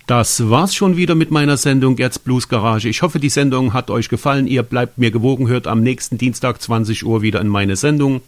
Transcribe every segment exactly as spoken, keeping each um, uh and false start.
Das war's schon wieder mit meiner Sendung Gerds Blues Garage. Ich hoffe, die Sendung hat euch gefallen. Ihr bleibt mir gewogen, hört am nächsten Dienstag zwanzig Uhr wieder in meine Sendung.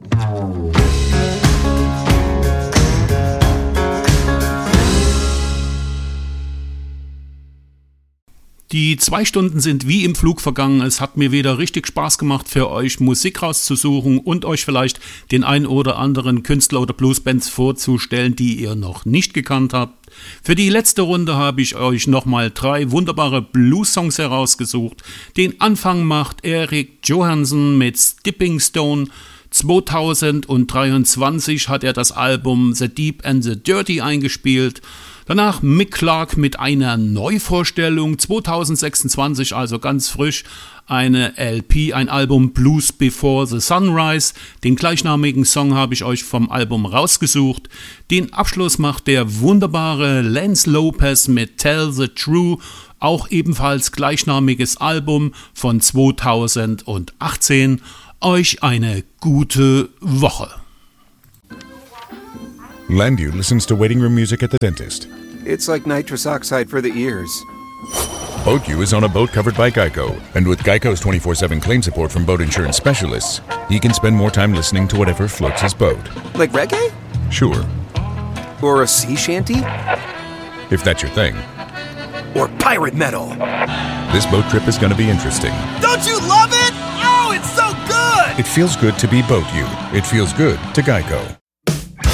Die zwei Stunden sind wie im Flug vergangen. Es hat mir wieder richtig Spaß gemacht, für euch Musik rauszusuchen und euch vielleicht den ein oder anderen Künstler oder Bluesbands vorzustellen, die ihr noch nicht gekannt habt. Für die letzte Runde habe ich euch nochmal drei wunderbare Blues-Songs herausgesucht. Den Anfang macht Eric Johansson mit Stepping Stone. zweitausenddreiundzwanzig hat er das Album The Deep and the Dirty eingespielt. Danach Mick Clark mit einer Neuvorstellung, zweitausendsechsundzwanzig, also ganz frisch, eine L P, ein Album Blues Before the Sunrise. Den gleichnamigen Song habe ich euch vom Album rausgesucht. Den Abschluss macht der wunderbare Lance Lopez mit Tell the True, auch ebenfalls gleichnamiges Album von zweitausendachtzehn. Euch eine gute Woche. Landu listens to waiting room music at the dentist. It's like nitrous oxide for the ears. BoatU is on a boat covered by Geico. And with Geico's twenty-four seven claim support from boat insurance specialists, he can spend more time listening to whatever floats his boat. Like reggae? Sure. Or a sea shanty? If that's your thing. Or pirate metal? This boat trip is going to be interesting. Don't you love it? Oh, it's so good! It feels good to be BoatU. It feels good to Geico.